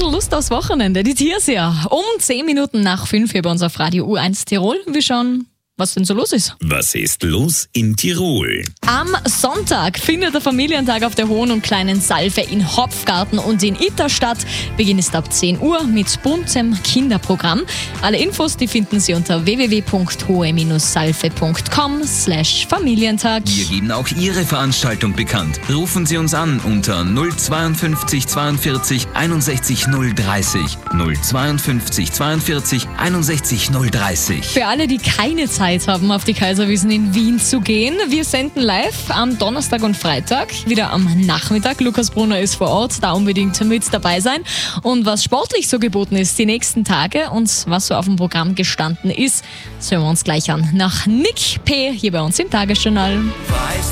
bisschen Lust aufs Wochenende. Die Tiersia. Um 10 Minuten nach 5 hier bei uns auf Radio U1 Tirol. Wir schauen, was denn so los ist. Was ist los in Tirol? Am Sonntag findet der Familientag auf der Hohen und Kleinen Salve in Hopfgarten und in Itter statt. Beginn ist ab 10 Uhr mit buntem Kinderprogramm. Alle Infos, die finden Sie unter www.hohe-salve.com/Familientag. Wir geben auch Ihre Veranstaltung bekannt. Rufen Sie uns an unter 052 42 61 030. 052 42 61 030. Für alle, die keine Zeit haben, auf die Kaiserwiesen in Wien zu gehen. Wir senden live am Donnerstag und Freitag, wieder am Nachmittag. Lukas Brunner ist vor Ort, da unbedingt mit dabei sein. Und was sportlich so geboten ist die nächsten Tage und was so auf dem Programm gestanden ist, das hören wir uns gleich an. Nach Nick P. hier bei uns im Tagesjournal.